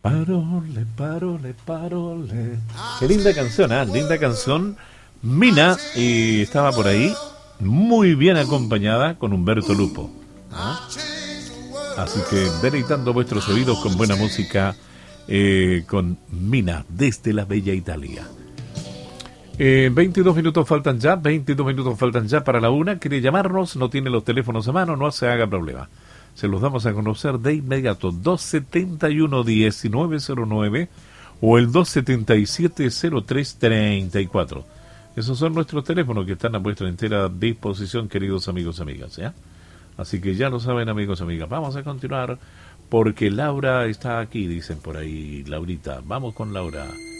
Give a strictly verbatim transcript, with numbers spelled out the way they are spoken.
Parole, parole, parole. Qué linda canción, ¿eh? Linda canción. Mina, y estaba por ahí, muy bien acompañada con Humberto Lupo. ¿Ah? Así que deleitando vuestros oídos con buena música, eh, con Mina, desde la bella Italia. Eh, veintidós minutos faltan ya, veintidós minutos faltan ya para la una. Quiere llamarnos, no tiene los teléfonos a mano, no se haga problema. Se los damos a conocer de inmediato. dos setenta y uno, diecinueve cero nueve o el dos setenta y siete, cero tres treinta y cuatro. Esos son nuestros teléfonos que están a vuestra entera disposición, queridos amigos y amigas, ¿ya? Así que ya lo saben, amigos y amigas. Vamos a continuar porque Laura está aquí, dicen por ahí. Laurita, vamos con Laura.